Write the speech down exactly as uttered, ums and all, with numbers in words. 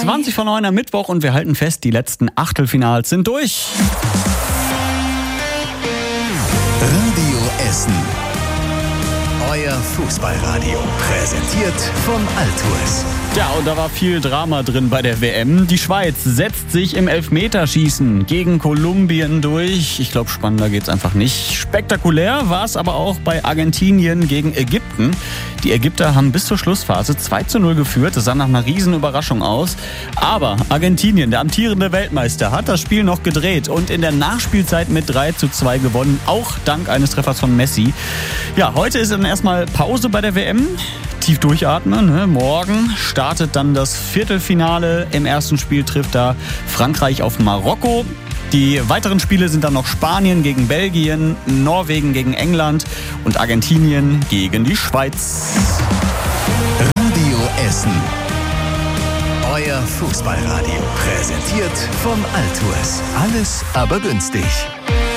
zwanzig vor neun am Mittwoch und wir halten fest, die letzten Achtelfinals sind durch. Radio Essen. Euer Fußballradio. Präsentiert von Altours. Ja, und da war viel Drama drin bei der W M. Die Schweiz setzt sich im Elfmeterschießen gegen Kolumbien durch. Ich glaube, spannender geht's einfach nicht. Spektakulär war es aber auch bei Argentinien gegen Ägypten. Die Ägypter haben bis zur Schlussphase zwei zu null geführt. Das sah nach einer riesen Überraschung aus. Aber Argentinien, der amtierende Weltmeister, hat das Spiel noch gedreht und in der Nachspielzeit mit drei zu zwei gewonnen. Auch dank eines Treffers von Messi. Ja, heute ist dann erstmal Pause bei der W M. Tief durchatmen. Ne? Morgen startet dann das Viertelfinale. Im ersten Spiel trifft da Frankreich auf Marokko. Die weiteren Spiele sind dann noch Spanien gegen Belgien, Norwegen gegen England und Argentinien gegen die Schweiz. Radio Essen. Euer Fußballradio. Präsentiert von Altours. Alles aber günstig.